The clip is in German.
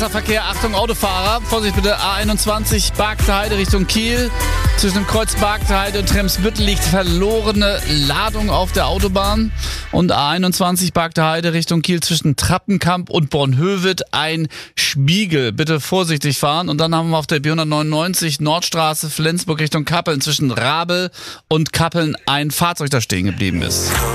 Krasser Verkehr, Achtung Autofahrer, Vorsicht bitte, A21 Barkter Heide Richtung Kiel. Zwischen dem Kreuz Barkter Heide und Tremsbüttel liegt verlorene Ladung auf der Autobahn. Und A21 Barkter Heide Richtung Kiel zwischen Trappenkamp und Bornhöved ein Spiegel. Bitte vorsichtig fahren. Und dann haben wir auf der B199 Nordstraße Flensburg Richtung Kappeln zwischen Rabel und Kappeln ein Fahrzeug, das stehen geblieben ist.